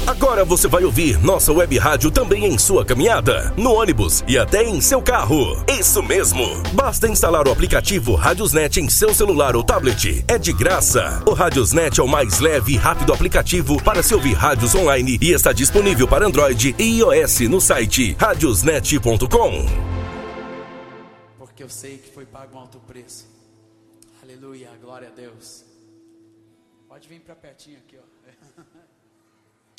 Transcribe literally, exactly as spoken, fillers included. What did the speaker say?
Agora você vai ouvir nossa web rádio também em sua caminhada, no ônibus e até em seu carro. Isso mesmo! Basta instalar o aplicativo Radiosnet em seu celular ou tablet. É de graça. O Radiosnet é o mais leve e rápido aplicativo para se ouvir rádios online e está disponível para Android e iOS no site radiosnet ponto com. Porque eu sei que foi pago um alto preço. Aleluia, glória a Deus. Pode vir para pertinho aqui, ó.